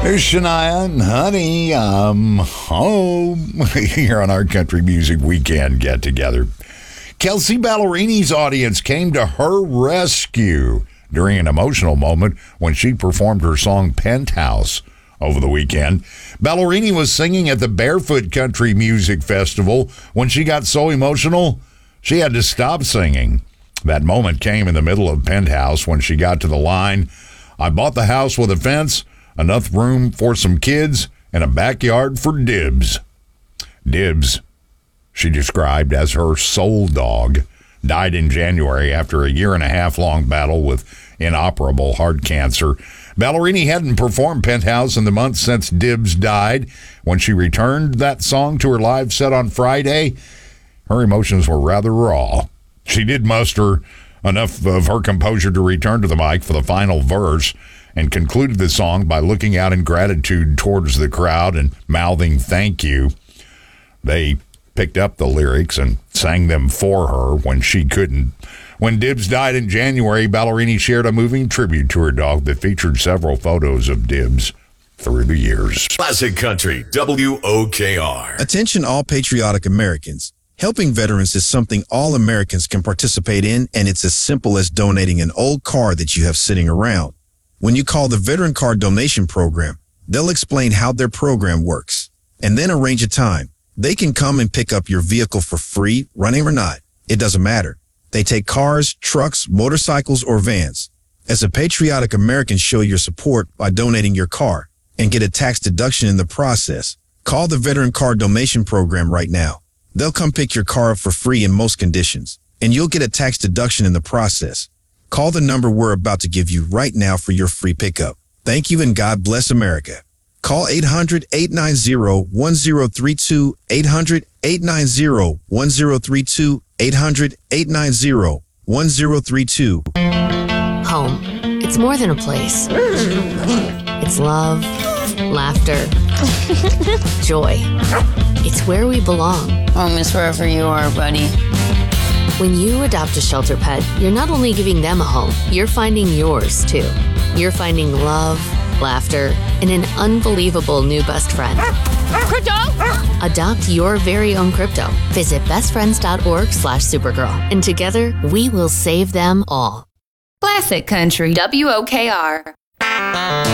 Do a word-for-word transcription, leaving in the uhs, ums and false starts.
There's Shania, honey, I'm home here on our Country Music Weekend get together. Kelsea Ballerini's audience came to her rescue during an emotional moment when she performed her song Penthouse over the weekend. Ballerini was singing at the Barefoot Country Music Festival when she got so emotional she had to stop singing. That moment came in the middle of Penthouse when she got to the line, "I bought the house with a fence, enough room for some kids, and a backyard for Dibs." Dibs, she described as her soul dog, died in January after a year and a half long battle with inoperable heart cancer. Ballerini hadn't performed Penthouse in the months since Dibs died. When she returned that song to her live set on Friday, her emotions were rather raw. She did muster enough of her composure to return to the mic for the final verse and concluded the song by looking out in gratitude towards the crowd and mouthing thank you. They picked up the lyrics and sang them for her when she couldn't. When Dibs died in January, Ballerini shared a moving tribute to her dog that featured several photos of Dibs through the years. Classic Country, W O K R. Attention all patriotic Americans. Helping veterans is something all Americans can participate in, and it's as simple as donating an old car that you have sitting around. When you call the Veteran Car Donation Program, they'll explain how their program works and then arrange a time. They can come and pick up your vehicle for free, running or not. It doesn't matter. They take cars, trucks, motorcycles, or vans. As a patriotic American, show your support by donating your car and get a tax deduction in the process. Call the Veteran Car Donation Program right now. They'll come pick your car up for free in most conditions, and you'll get a tax deduction in the process. Call the number we're about to give you right now for your free pickup. Thank you, and God bless America. Call eight hundred, eight nine zero, one zero three two, eight hundred, eight nine zero, one zero three two, eight hundred, eight nine zero, one zero three two. Home. It's more than a place. It's love, laughter, joy. It's where we belong. Home is wherever you are, buddy. When you adopt a shelter pet, you're not only giving them a home, you're finding yours, too. You're finding love, laughter, and an unbelievable new best friend. Crypto! Adopt your very own crypto. Visit bestfriends.org slash Supergirl. And together, we will save them all. Classic Country, W O K R.